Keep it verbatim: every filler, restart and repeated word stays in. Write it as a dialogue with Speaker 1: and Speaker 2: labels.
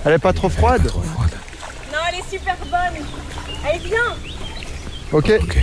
Speaker 1: Elle est pas trop froide?
Speaker 2: Trop froide.
Speaker 3: Non, elle est super bonne. Allez, viens.
Speaker 1: Ok.
Speaker 2: Ok.